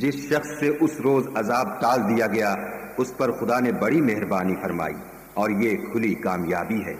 जिस शख्स से उस रोज अजाब टाल दिया गया उस पर खुदा ने बड़ी मेहरबानी फरमाई और ये खुली कामयाबी है।